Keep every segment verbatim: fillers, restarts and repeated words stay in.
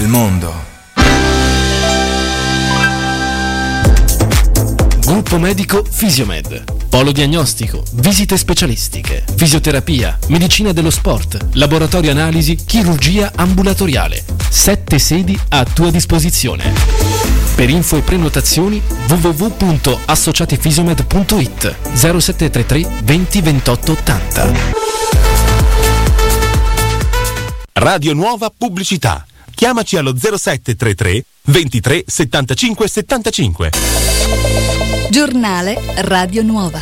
del mondo. Gruppo medico Fisiomed. Polo diagnostico, visite specialistiche, fisioterapia, medicina dello sport, laboratorio analisi, chirurgia ambulatoriale. Sette sedi a tua disposizione. Per info e prenotazioni w w w punto associatifisiomed punto it zero sette tre tre venti ventotto ottanta. Radio Nuova Pubblicità. Chiamaci allo zero sette tre tre ventitré settantacinque settantacinque. Giornale Radio Nuova.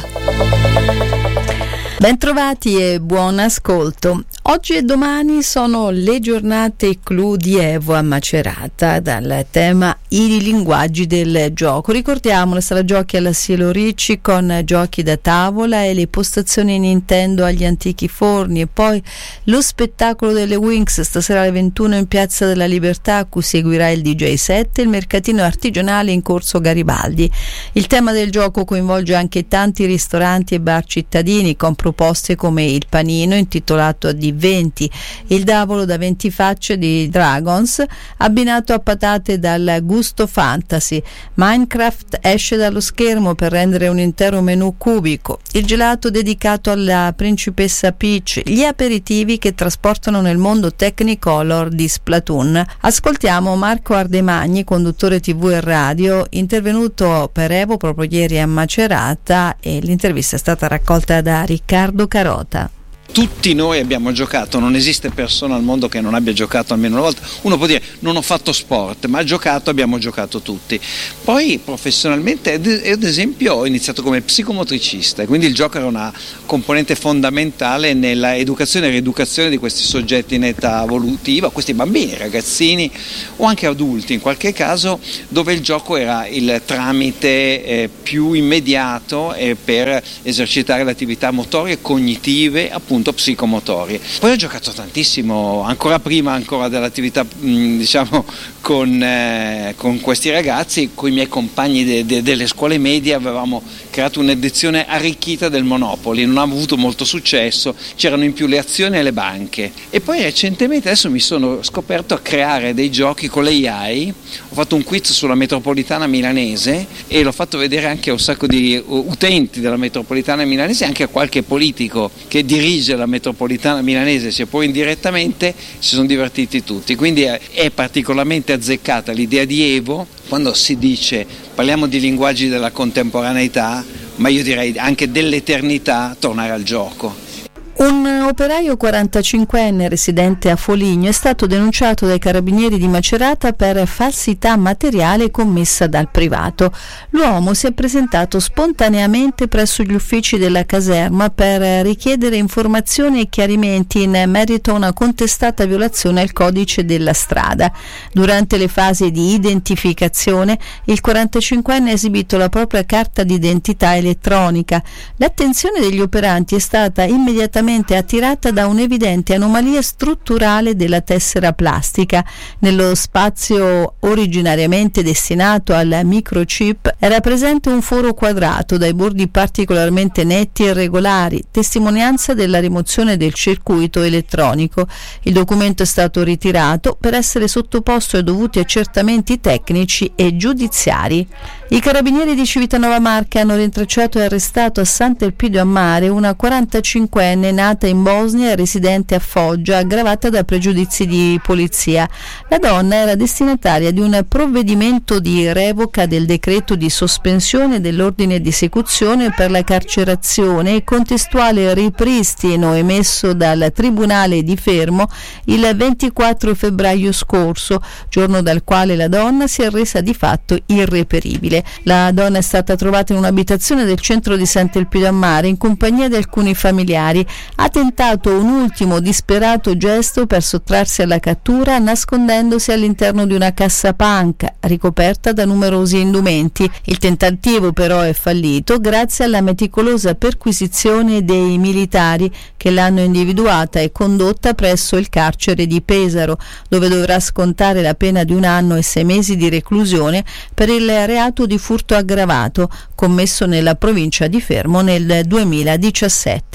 Bentrovati e buon ascolto. Oggi e domani sono le giornate clou di Evo a Macerata, dal tema i linguaggi del gioco. Ricordiamo la sala giochi alla Cielo Ricci con giochi da tavola e le postazioni Nintendo agli antichi forni, e poi lo spettacolo delle Winx stasera alle ventuno in Piazza della Libertà, a cui seguirà il D J set, e il mercatino artigianale in Corso Garibaldi. Il tema del gioco coinvolge anche tanti ristoranti e bar cittadini, con proposte come il panino intitolato a D venti, il davolo da venti facce di Dragons abbinato a patate dal gusto fantasy. Minecraft esce dallo schermo per rendere un intero menù cubico, il gelato dedicato alla principessa Peach, gli aperitivi che trasportano nel mondo Technicolor di Splatoon. Ascoltiamo Marco Ardemagni, conduttore tivù e radio, intervenuto per Evo proprio ieri a Macerata, e l'intervista è stata raccolta da Riccardo Carota. Tutti noi abbiamo giocato, non esiste persona al mondo che non abbia giocato almeno una volta. Uno può dire non ho fatto sport, ma giocato abbiamo giocato tutti. Poi professionalmente, ad esempio, ho iniziato come psicomotricista, e quindi il gioco era una componente fondamentale nella educazione e rieducazione di questi soggetti in età evolutiva, questi bambini, ragazzini o anche adulti in qualche caso, dove il gioco era il tramite eh, più immediato eh, per esercitare le attività motorie, cognitive, appunto psicomotorie. Poi ho giocato tantissimo, ancora prima ancora dell'attività mh, diciamo con, eh, con questi ragazzi, con i miei compagni de, de, delle scuole medie avevamo creato un'edizione arricchita del Monopoly, non ha avuto molto successo, c'erano in più le azioni e le banche, e poi recentemente adesso mi sono scoperto a creare dei giochi con l'A I. Ho fatto un quiz sulla metropolitana milanese e l'ho fatto vedere anche a un sacco di utenti della metropolitana milanese, anche a qualche politico che dirige la metropolitana milanese, sia poi indirettamente, si sono divertiti tutti. Quindi è, è particolarmente azzeccata l'idea di Evo quando si dice parliamo di linguaggi della contemporaneità, ma io direi anche dell'eternità, tornare al gioco. Un operaio quarantacinquenne residente a Foligno è stato denunciato dai carabinieri di Macerata per falsità materiale commessa dal privato. L'uomo si è presentato spontaneamente presso gli uffici della caserma per richiedere informazioni e chiarimenti in merito a una contestata violazione al codice della strada. Durante le fasi di identificazione, il quarantacinquenne ha esibito la propria carta d'identità elettronica. L'attenzione degli operanti è stata immediatamente attirata da un'evidente anomalia strutturale della tessera plastica. Nello spazio originariamente destinato al microchip era presente un foro quadrato dai bordi particolarmente netti e regolari, testimonianza della rimozione del circuito elettronico. Il documento è stato ritirato per essere sottoposto ai dovuti accertamenti tecnici e giudiziari. I carabinieri di Civitanova Marche hanno rintracciato e arrestato a Sant'Elpidio a Mare una quarantacinquenne nata in Bosnia e residente a Foggia, aggravata da pregiudizi di polizia. La donna era destinataria di un provvedimento di revoca del decreto di sospensione dell'ordine di esecuzione per la carcerazione e contestuale ripristino emesso dal Tribunale di Fermo il ventiquattro febbraio scorso, giorno dal quale la donna si è resa di fatto irreperibile. La donna è stata trovata in un'abitazione del centro di Sant'Elpidio a Mare in compagnia di alcuni familiari. Ha tentato un ultimo disperato gesto per sottrarsi alla cattura, nascondendosi all'interno di una cassapanca ricoperta da numerosi indumenti. Il tentativo però è fallito grazie alla meticolosa perquisizione dei militari che l'hanno individuata e condotta presso il carcere di Pesaro, dove dovrà scontare la pena di un anno e sei mesi di reclusione per il reato di furto aggravato commesso nella provincia di Fermo nel duemiladiciassette.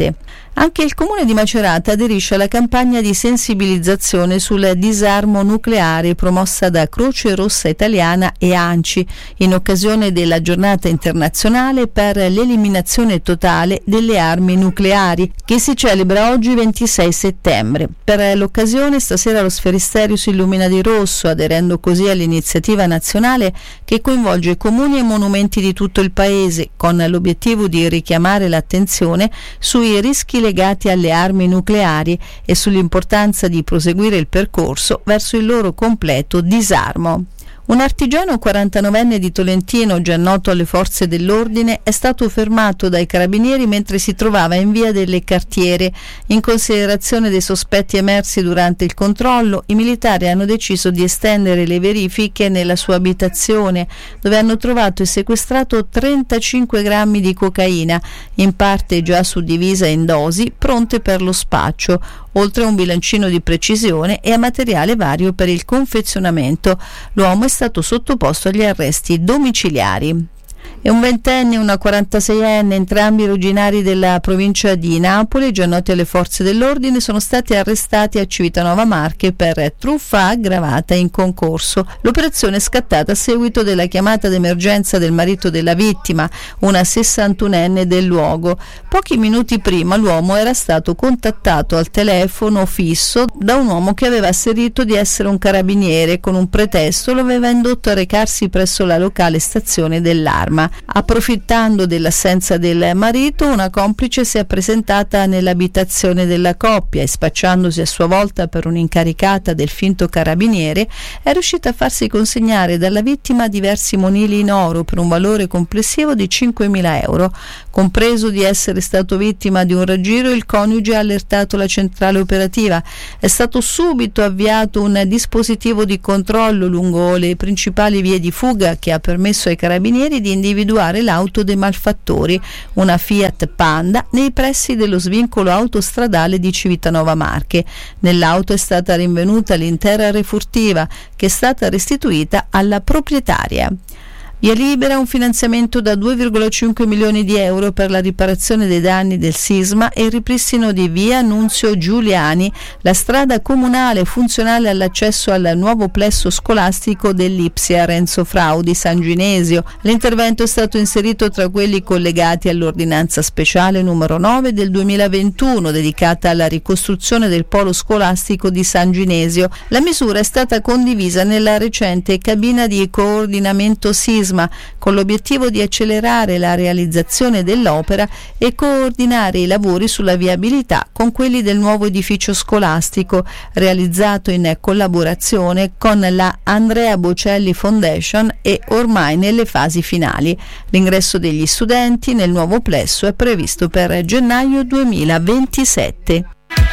Anche il Comune di Macerata aderisce alla campagna di sensibilizzazione sul disarmo nucleare promossa da Croce Rossa Italiana e ANCI in occasione della giornata internazionale per l'eliminazione totale delle armi nucleari, che si celebra oggi ventisei settembre. Per l'occasione stasera lo Sferisterio si illumina di rosso, aderendo così all'iniziativa nazionale che coinvolge comuni e monumenti di tutto il paese, con l'obiettivo di richiamare l'attenzione sui rischi legati alle armi nucleari e sull'importanza di proseguire il percorso verso il loro completo disarmo. Un artigiano quarantanovenne di Tolentino, già noto alle forze dell'ordine, è stato fermato dai carabinieri mentre si trovava in via delle Cartiere. In considerazione dei sospetti emersi durante il controllo, i militari hanno deciso di estendere le verifiche nella sua abitazione, dove hanno trovato e sequestrato trentacinque grammi di cocaina, in parte già suddivisa in dosi, pronte per lo spaccio, oltre a un bilancino di precisione e a materiale vario per il confezionamento. L'uomo è stato sottoposto agli arresti domiciliari. E un ventenne e una quarantaseienne, entrambi originari della provincia di Napoli, già noti alle forze dell'ordine, sono stati arrestati a Civitanova Marche per truffa aggravata in concorso. L'operazione è scattata a seguito della chiamata d'emergenza del marito della vittima, una sessantunenne del luogo. Pochi minuti prima l'uomo era stato contattato al telefono fisso da un uomo che aveva asserito di essere un carabiniere. Con un pretesto lo aveva indotto a recarsi presso la locale stazione dell'Arma. Approfittando dell'assenza del marito, una complice si è presentata nell'abitazione della coppia e, spacciandosi a sua volta per un'incaricata del finto carabiniere, è riuscita a farsi consegnare dalla vittima diversi monili in oro per un valore complessivo di cinquemila euro. Compreso di essere stato vittima di un raggiro, il coniuge ha allertato la centrale operativa. È stato subito avviato un dispositivo di controllo lungo le principali vie di fuga che ha permesso ai carabinieri di individuare l'auto dei malfattori, una Fiat Panda, nei pressi dello svincolo autostradale di Civitanova Marche. Nell'auto è stata rinvenuta l'intera refurtiva, che è stata restituita alla proprietaria. Via Libera, un finanziamento da due virgola cinque milioni di euro per la riparazione dei danni del sisma e il ripristino di via Nunzio Giuliani, la strada comunale funzionale all'accesso al nuovo plesso scolastico dell'Ipsia Renzo Fraudi San Ginesio. L'intervento è stato inserito tra quelli collegati all'ordinanza speciale numero nove del duemilaventuno dedicata alla ricostruzione del polo scolastico di San Ginesio. La misura è stata condivisa nella recente cabina di coordinamento sisma, con l'obiettivo di accelerare la realizzazione dell'opera e coordinare i lavori sulla viabilità con quelli del nuovo edificio scolastico, realizzato in collaborazione con la Andrea Bocelli Foundation e ormai nelle fasi finali. L'ingresso degli studenti nel nuovo plesso è previsto per gennaio duemilaventisette.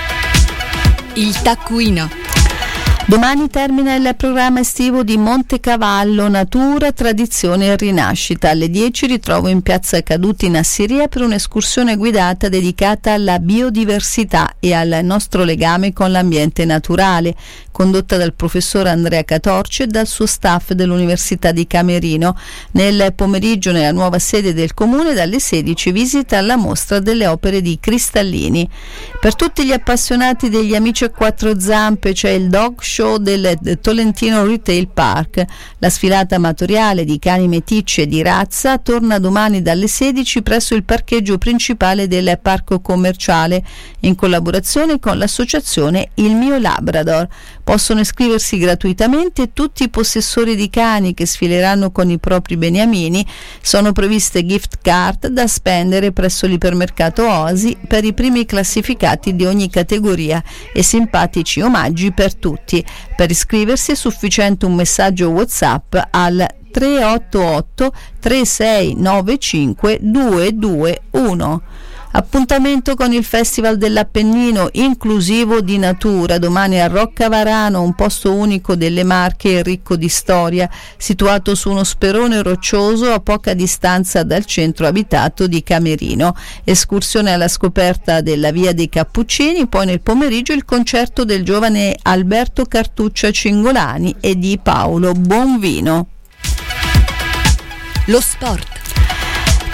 Il taccuino. Domani termina il programma estivo di Montecavallo, Natura, Tradizione e Rinascita. Alle dieci ritrovo in piazza Caduti in Assiria per un'escursione guidata dedicata alla biodiversità e al nostro legame con l'ambiente naturale, condotta dal professor Andrea Catorci e dal suo staff dell'Università di Camerino. Nel pomeriggio, nella nuova sede del comune, dalle sedici visita alla mostra delle opere di Cristallini. Per tutti gli appassionati degli amici a quattro zampe c'è il dog show del Tolentino Retail Park. La sfilata amatoriale di cani meticci e di razza torna domani dalle sedici presso il parcheggio principale del parco commerciale, in collaborazione con l'associazione Il Mio Labrador. Possono iscriversi gratuitamente tutti i possessori di cani che sfileranno con i propri beniamini. Sono previste gift card da spendere presso l'ipermercato Oasi per i primi classificati di ogni categoria e simpatici omaggi per tutti. Per iscriversi è sufficiente un messaggio WhatsApp al tre otto otto tre sei nove cinque due due uno. Appuntamento con il Festival dell'Appennino inclusivo di natura, domani a Roccavarano, un posto unico delle Marche e ricco di storia, situato su uno sperone roccioso a poca distanza dal centro abitato di Camerino. Escursione alla scoperta della Via dei Cappuccini, poi nel pomeriggio il concerto del giovane Alberto Cartuccia Cingolani e di Paolo Bonvino. Lo sport.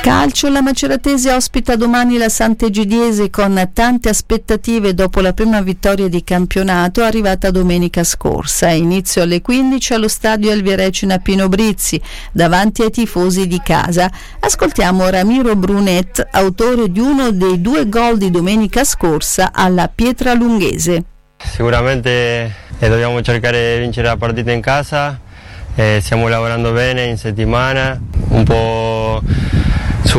Calcio, la Maceratese ospita domani la Sant'Egidiese con tante aspettative dopo la prima vittoria di campionato arrivata domenica scorsa. Inizio alle quindici allo stadio Elvierecina Pino Brizzi, davanti ai tifosi di casa. Ascoltiamo Ramiro Brunet, autore di uno dei due gol di domenica scorsa alla Pietralunghese. Sicuramente eh, dobbiamo cercare di vincere la partita in casa, eh, stiamo lavorando bene in settimana, un po' su,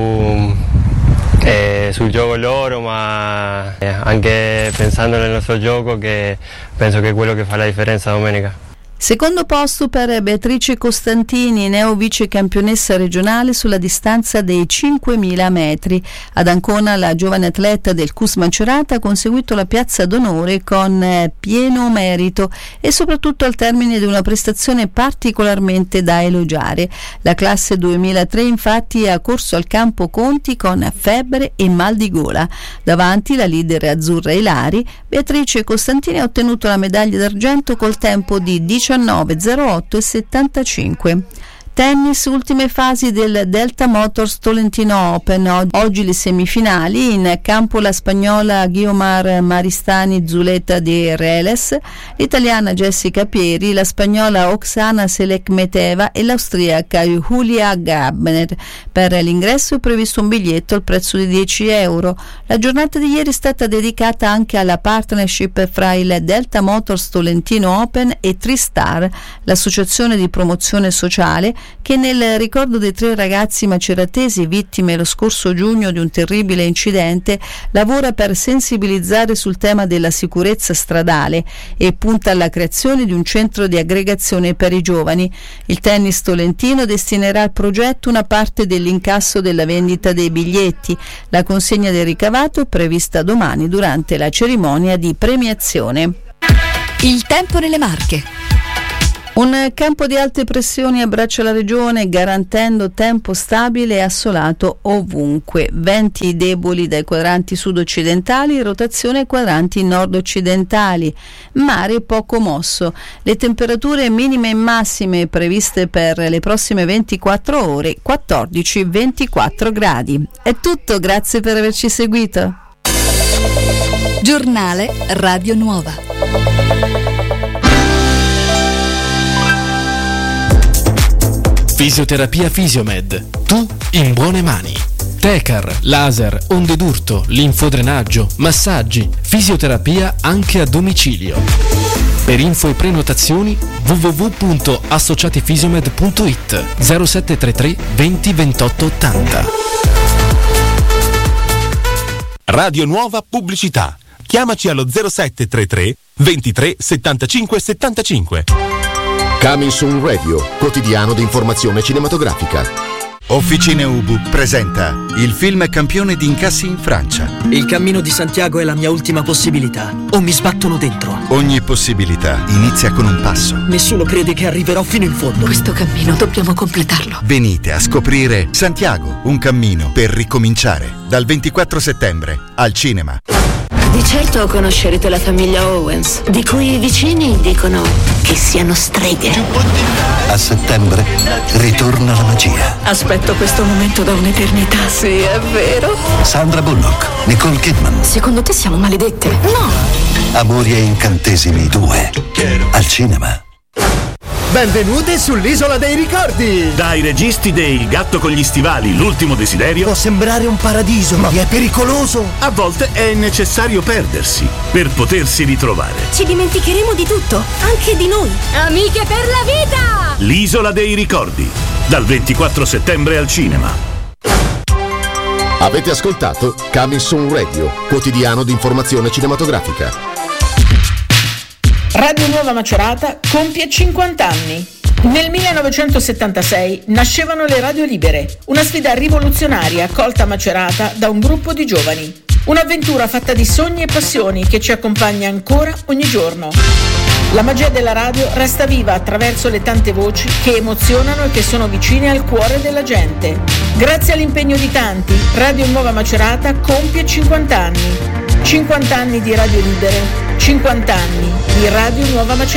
eh, sul gioco loro, ma eh, anche pensando nel nostro gioco, che penso che è quello che fa la differenza domenica. Secondo posto per Beatrice Costantini, neo vice campionessa regionale sulla distanza dei cinquemila metri. Ad Ancona la giovane atleta del C U S Macerata ha conseguito la piazza d'onore con eh, pieno merito e soprattutto al termine di una prestazione particolarmente da elogiare. La classe duemilatré infatti ha corso al campo Conti con febbre e mal di gola. Davanti la leader azzurra Ilari, Beatrice Costantini ha ottenuto la medaglia d'argento col tempo di diciannove zero otto e settantacinque. Tennis, ultime fasi del Delta Motors Tolentino Open. Oggi le semifinali, in campo la spagnola Guiomar Maristani Zuleta de Reles, l'italiana Jessica Pieri, la spagnola Oksana Selekmeteva e l'austriaca Julia Gabner. Per l'ingresso è previsto un biglietto al prezzo di dieci euro. La giornata di ieri è stata dedicata anche alla partnership fra il Delta Motors Tolentino Open e Tristar, l'associazione di promozione sociale che nel ricordo dei tre ragazzi maceratesi vittime lo scorso giugno di un terribile incidente lavora per sensibilizzare sul tema della sicurezza stradale e punta alla creazione di un centro di aggregazione per i giovani. Il tennis tolentino destinerà al progetto una parte dell'incasso della vendita dei biglietti. La consegna del ricavato è prevista domani durante la cerimonia di premiazione. Il tempo nelle Marche. Un campo di alte pressioni abbraccia la regione garantendo tempo stabile e assolato ovunque. Venti deboli dai quadranti sud-occidentali, rotazione ai quadranti nord-occidentali. Mare poco mosso. Le temperature minime e massime previste per le prossime ventiquattro ore, quattordici ventiquattro gradi. È tutto, grazie per averci seguito. Giornale Radio Nuova. Fisioterapia Fisiomed. Tu in buone mani. Tecar, laser, onde d'urto, linfodrenaggio, massaggi, fisioterapia anche a domicilio. Per info e prenotazioni w w w punto associatifisiomed punto i t zero sette tre tre venti ventotto ottanta. Radio Nuova Pubblicità. Chiamaci allo zero sette tre tre ventitré settantacinque settantacinque. Coming Soon Radio, quotidiano di informazione cinematografica. Officine Ubu presenta il film campione di incassi in Francia. Il cammino di Santiago è la mia ultima possibilità, o mi sbattono dentro. Ogni possibilità inizia con un passo. Nessuno crede che arriverò fino in fondo. Questo cammino dobbiamo completarlo. Venite a scoprire Santiago, un cammino per ricominciare, dal ventiquattro settembre al cinema. Di certo conoscerete la famiglia Owens, di cui i vicini dicono che siano streghe. A settembre ritorna la magia. Aspetto questo momento da un'eternità. Sì, è vero. Sandra Bullock, Nicole Kidman. Secondo te siamo maledette? No. Amori e incantesimi due. Al cinema. Benvenute sull'Isola dei Ricordi! Dai registi dei Il gatto con gli stivali, l'ultimo desiderio. Può sembrare un paradiso, ma è pericoloso. A volte è necessario perdersi per potersi ritrovare. Ci dimenticheremo di tutto, anche di noi. Amiche per la vita! L'Isola dei Ricordi, dal ventiquattro settembre al cinema. Avete ascoltato Coming Soon Radio, quotidiano di informazione cinematografica. Radio Nuova Macerata compie cinquanta anni. Nel millenovecentosettantasei nascevano le Radio Libere, una sfida rivoluzionaria accolta a Macerata da un gruppo di giovani. Un'avventura fatta di sogni e passioni che ci accompagna ancora ogni giorno. La magia della radio resta viva attraverso le tante voci che emozionano e che sono vicine al cuore della gente. Grazie all'impegno di tanti, Radio Nuova Macerata compie cinquanta anni. cinquanta anni di Radio Libere, cinquanta anni di Radio Nuova Macerata.